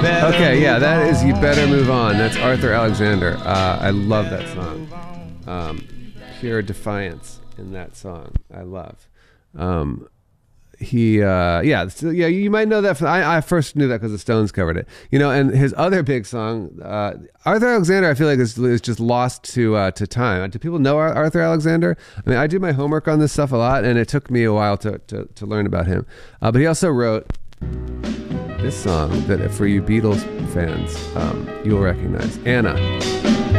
Okay, yeah, that is You Better Move On. That's Arthur Alexander. I love that song. Pure defiance in that song. I love. You might know that. I first knew that because the Stones covered it. And his other big song, Arthur Alexander, I feel like is just lost to time. Do people know Arthur Alexander? I mean, I do my homework on this stuff a lot, and it took me a while to learn about him. But he also wrote this song that, for you Beatles fans, you'll recognize, Anna.